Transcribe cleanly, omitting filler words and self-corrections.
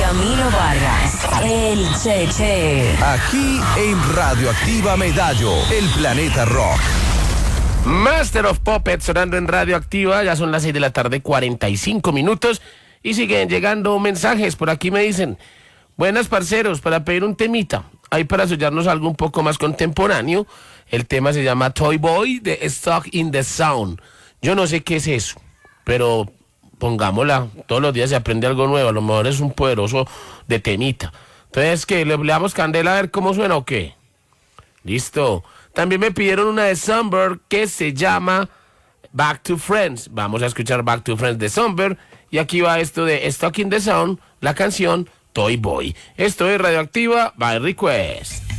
Camilo Vargas, el Cheche. Aquí en Radioactiva Medallo, el planeta rock. Master of Puppets sonando en Radioactiva, ya son las 6 de la tarde, 45 minutos, y siguen llegando mensajes. Por aquí me dicen: buenas parceros, para pedir un temita, ahí para soñarnos algo un poco más contemporáneo. El tema se llama Toy Boy de Stuck in the Sound. Yo no sé qué es eso, pero pongámosla, todos los días se aprende algo nuevo, a lo mejor es un poderoso de temita. Entonces, ¿qué? ¿Le damos candela a ver cómo suena o qué? Listo. También me pidieron una de Sunbird que se llama Back to Friends. Vamos a escuchar Back to Friends de Sunbird. Y aquí va esto de Stuck in the Sound, la canción Toy Boy. Esto es Radioactiva by Request.